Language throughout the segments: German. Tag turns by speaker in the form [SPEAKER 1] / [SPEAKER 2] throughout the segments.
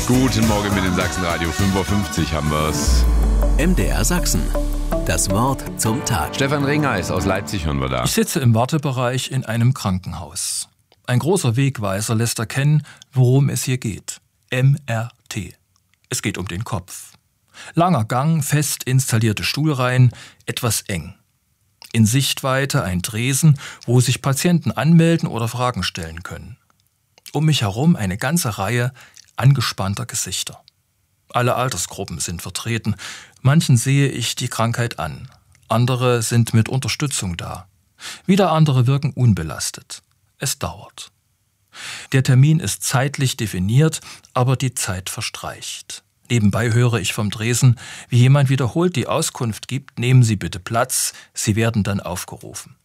[SPEAKER 1] Guten Morgen mit dem Sachsenradio. 5:50 Uhr haben wir's.
[SPEAKER 2] MDR Sachsen. Das Wort zum Tag.
[SPEAKER 1] Stefan Ringeis aus Leipzig hören wir da.
[SPEAKER 3] Ich sitze im Wartebereich in einem Krankenhaus. Ein großer Wegweiser lässt erkennen, worum es hier geht. MRT. Es geht um den Kopf. Langer Gang, fest installierte Stuhlreihen, etwas eng. In Sichtweite ein Tresen, wo sich Patienten anmelden oder Fragen stellen können. Um mich herum eine ganze Reihe angespannter Gesichter. Alle Altersgruppen sind vertreten. Manchen sehe ich die Krankheit an. Andere sind mit Unterstützung da. Wieder andere wirken unbelastet. Es dauert. Der Termin ist zeitlich definiert, aber die Zeit verstreicht. Nebenbei höre ich vom Tresen, wie jemand wiederholt die Auskunft gibt: Nehmen Sie bitte Platz, Sie werden dann aufgerufen.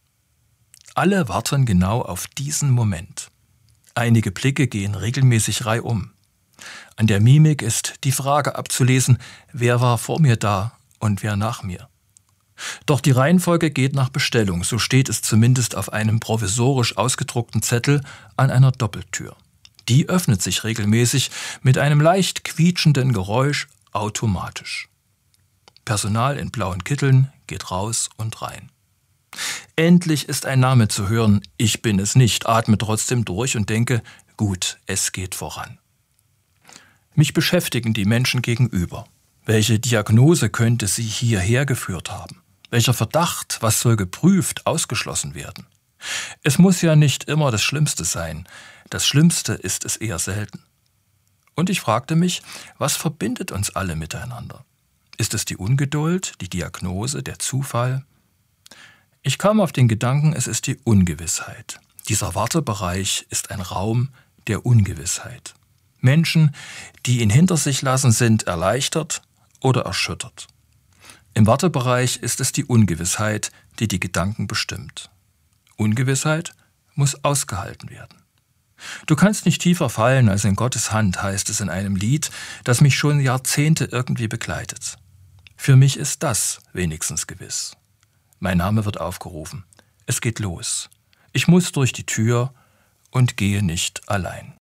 [SPEAKER 3] Alle warten genau auf diesen Moment. Einige Blicke gehen regelmäßig reihum. An der Mimik ist die Frage abzulesen: Wer war vor mir da und wer nach mir? Doch die Reihenfolge geht nach Bestellung, so steht es zumindest auf einem provisorisch ausgedruckten Zettel an einer Doppeltür. Die öffnet sich regelmäßig mit einem leicht quietschenden Geräusch automatisch. Personal in blauen Kitteln geht raus und rein. Endlich ist ein Name zu hören. Ich bin es nicht, atme trotzdem durch und denke: Gut, es geht voran. Mich beschäftigen die Menschen gegenüber. Welche Diagnose könnte sie hierher geführt haben? Welcher Verdacht, was soll geprüft, ausgeschlossen werden? Es muss ja nicht immer das Schlimmste sein. Das Schlimmste ist es eher selten. Und ich fragte mich, was verbindet uns alle miteinander? Ist es die Ungeduld, die Diagnose, der Zufall? Ich kam auf den Gedanken, es ist die Ungewissheit. Dieser Wartebereich ist ein Raum der Ungewissheit. Menschen, die ihn hinter sich lassen, sind erleichtert oder erschüttert. Im Wartebereich ist es die Ungewissheit, die die Gedanken bestimmt. Ungewissheit muss ausgehalten werden. Du kannst nicht tiefer fallen als in Gottes Hand, heißt es in einem Lied, das mich schon Jahrzehnte irgendwie begleitet. Für mich ist das wenigstens gewiss. Mein Name wird aufgerufen. Es geht los. Ich muss durch die Tür und gehe nicht allein.